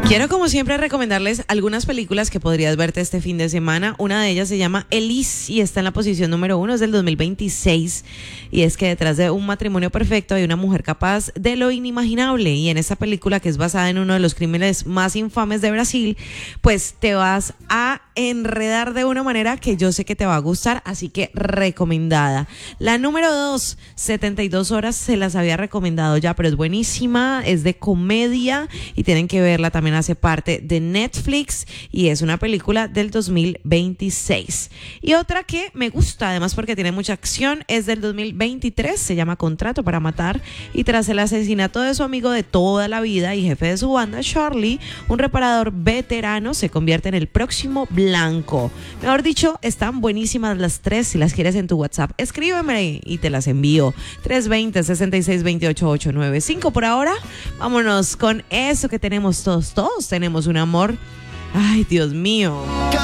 Quiero como siempre recomendarles algunas películas que podrías verte este fin de semana. Una de ellas se llama Elise y está en la posición número 1, es del 2026. Y es que detrás de un matrimonio perfecto hay una mujer capaz de lo inimaginable. Y en esta película, que es basada en uno de los crímenes más infames de Brasil, pues te vas a enredar de una manera que yo sé que te va a gustar, así que recomendada. La número 2, 72 horas, se las había recomendado ya, pero es buenísima, es de comedia y tienen que verla. También hace parte de Netflix y es una película del 2026. Y otra que me gusta además porque tiene mucha acción es del 2023, se llama Contrato para Matar, y tras el asesinato de su amigo de toda la vida y jefe de su banda, Charlie, un reparador veterano se convierte en el próximo blanco. Mejor dicho, están buenísimas las tres. Si las quieres en tu WhatsApp, escríbeme y te las envío. 320-6628-895. Por ahora, vámonos con eso que tenemos todos. Todos tenemos un amor. Ay, Dios mío.